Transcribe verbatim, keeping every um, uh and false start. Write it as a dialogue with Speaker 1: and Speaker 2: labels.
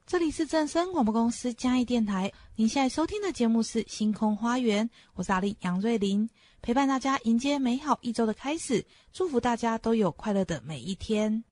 Speaker 1: 这里是正声广播公司嘉义电台，您现在收听的节目是星空花园，我是阿丽杨瑞玲，陪伴大家迎接美好一周的开始，祝福大家都有快乐的每一天。